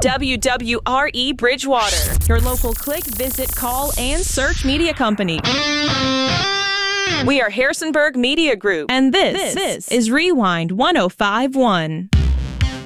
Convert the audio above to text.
WWRE Bridgewater, your local click, visit, call, and search media company. We are Harrisonburg Media Group, and this is Rewind 1051.